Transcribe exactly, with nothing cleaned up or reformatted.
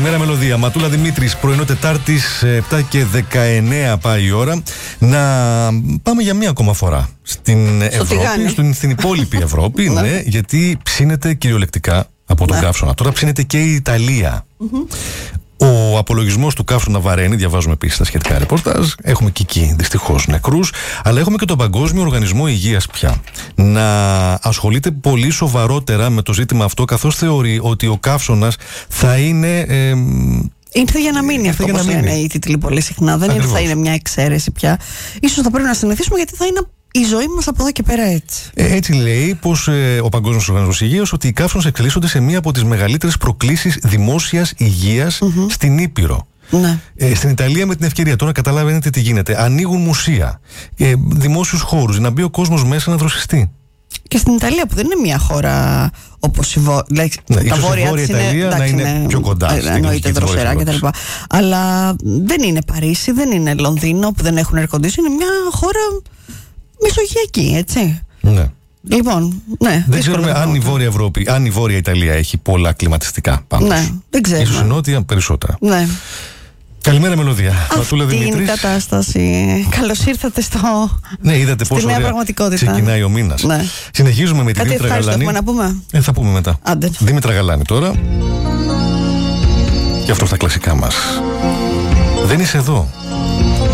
Μέρα Μελωδία, Ματούλα Δημήτρης, πρωινό Τετάρτης, επτά και δεκαεννέα πάει η ώρα. Να πάμε για μία ακόμα φορά στην Ευρώπη, στην, στην υπόλοιπη Ευρώπη, ναι, γιατί ψήνεται κυριολεκτικά από τον καύσωνα. Τώρα ψήνεται και η Ιταλία. Mm-hmm. Ο απολογισμός του καύσωνα βαραίνει, διαβάζουμε επίσης τα σχετικά ρεπορτάζ. Έχουμε και εκεί δυστυχώς νεκρούς, αλλά έχουμε και τον Παγκόσμιο Οργανισμό Υγείας πια να ασχολείται πολύ σοβαρότερα με το ζήτημα αυτό, καθώς θεωρεί ότι ο καύσωνας θα είναι. Ε, Ήρθε για να μείνει αυτό, όπως λένε οι τίτλοι πολύ συχνά. Δεν είναι, θα είναι μια εξαίρεση πια. Ίσως θα πρέπει να συνηθίσουμε, γιατί θα είναι η ζωή μας από εδώ και πέρα έτσι. Ε, έτσι λέει πως ε, ο Παγκόσμιος Οργανισμός Υγείας, ότι οι καύσωνες εξελίσσονται σε μία από τις μεγαλύτερες προκλήσεις δημόσιας υγείας mm-hmm. στην Ήπειρο. Ναι. Ε, στην Ιταλία, με την ευκαιρία, τώρα καταλαβαίνετε τι γίνεται. Ανοίγουν μουσεία, ε, δημόσιους χώρους, να μπει ο κόσμος μέσα να δροσιστεί. Και στην Ιταλία, που δεν είναι μια χώρα όπως η Βόρεια, δηλαδή, ναι, τα βόρεια η Ιταλία είναι, εντάξει, να είναι, είναι πιο κοντά. Εννοείται δροσερά κτλ. Αλλά δεν είναι Παρίσι, δεν είναι Λονδίνο που δεν έχουν air condition. Είναι μια χώρα μεσογειακή, έτσι. Ναι. Λοιπόν, ναι. Δεν ξέρουμε αν η Βόρεια Ευρώπη, αν η Βόρεια Ιταλία έχει πολλά κλιματιστικά πάνω. Ναι, δεν ξέρουμε. Ίσως η Νότια περισσότερα. Ναι. Καλημέρα Μελωδία. Αυτή είναι η κατάσταση. Καλώς ήρθατε στο. Ναι, είδατε πόσο ωραία ξεκινάει ο μήνας. Ναι. Συνεχίζουμε με τη Δήμητρα Γαλάνη. Να πούμε. Ε, θα πούμε μετά. Άντε. Δήμητρα Γαλάνη τώρα. Και αυτό στα κλασικά μας. Δεν είσαι εδώ.